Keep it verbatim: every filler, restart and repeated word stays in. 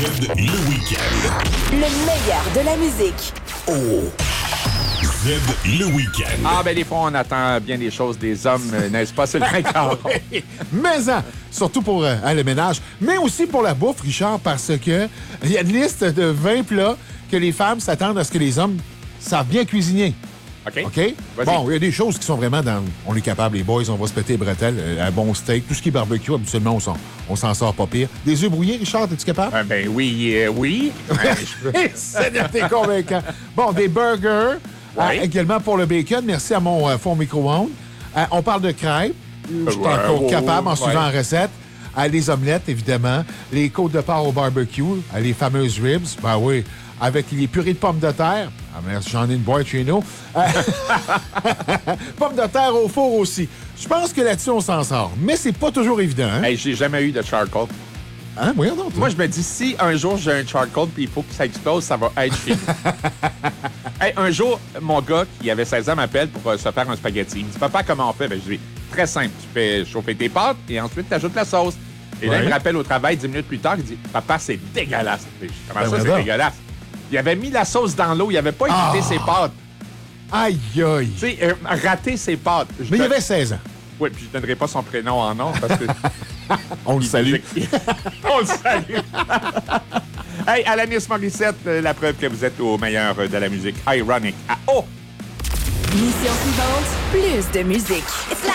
Z le week-end. Le meilleur de la musique. Oh. Z le week-end. Ah, ben des fois, on attend bien des choses des hommes, euh, n'est-ce pas, Sylvain Caron? Mais hein, surtout pour euh, hein, le ménage, mais aussi pour la bouffe, Richard, parce que il y a une liste de vingt plats que les femmes s'attendent à ce que les hommes savent bien cuisiner. OK. OK? Vas-y. Bon, il y a des choses qui sont vraiment dans... On est capable, les boys, on va se péter les bretelles, euh, un bon steak, tout ce qui est barbecue, habituellement, on s'en, on s'en sort pas pire. Des œufs brouillés, Richard, es-tu capable? Ah, ben oui, euh, oui. Ouais, je peux- Seigneur, t'es convaincant. Bon, des burgers, Oui. euh, également pour le bacon. Merci à mon euh, four micro-ondes. Euh, on parle de crêpes. Je suis Ouais, encore ouais, capable en ouais. suivant la recette. Euh, les omelettes, évidemment. Les côtes de porc au barbecue. Euh, les fameuses ribs. Ben oui. Avec les purées de pommes de terre. Ah, merci, j'en ai une boîte chez nous. Euh, pommes de terre au four aussi. Je pense que là-dessus, on s'en sort. Mais c'est pas toujours évident. Hein? Hey, j'ai jamais eu de charcoal. Hein? Voyons donc. Moi, je me dis, si un jour j'ai un charcoal puis il faut que ça explose, ça va être chez nous. Hey, un jour, mon gars qui avait seize ans m'appelle pour euh, se faire un spaghetti. Il me dit, papa, comment on fait? Ben, je lui dis, très simple. Tu fais chauffer tes pâtes et ensuite tu ajoutes la sauce. Et là, Ouais. il me rappelle au travail dix minutes plus tard, il dit, papa, c'est dégueulasse. Je dis, comment Ben, ça, voyons c'est donc. dégueulasse? Il avait mis la sauce dans l'eau, il avait pas écouté Ah. ses pâtes. Aïe, aïe. Tu sais, euh, raté ses pâtes. Je Mais il y te- avait seize ans. Oui, puis je ne donnerai pas son prénom en nom parce que. On le salue. On le salue. Hey, Alanis Morissette, euh, la preuve que vous êtes au meilleur euh, de la musique. Ironic. Ah, oh! Mission suivante, plus de musique.